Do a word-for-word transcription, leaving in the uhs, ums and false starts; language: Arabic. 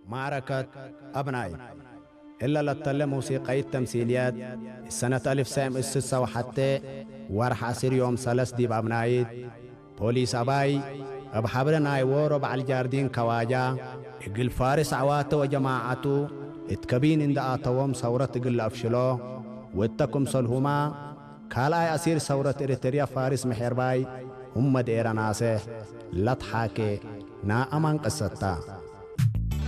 معركة أبناي إلا للتل موسيقى التمثيليات السنة ألف سام السسة وحتى ورح أسير يوم سلس ديب أبنايد بوليس أباي أبحبرنا يورو بعل جاردين كواجا إقل فارس عواته وجماعته اتكبين إن دعاتهم ثورة إقل أفشلو واتكم صلهما كالاي أسير ثورة إريتريا فارس محرباي هم دير ناسه لطحاكي نا أمان قصتا